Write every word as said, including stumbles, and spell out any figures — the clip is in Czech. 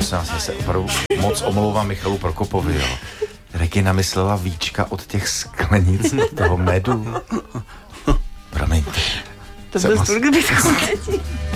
prosím vás, já se opravdu moc omlouvám Michalu Prokopovi, jo. Regina myslela víčka od těch sklenic toho medu. Promiňte. To byl kdyby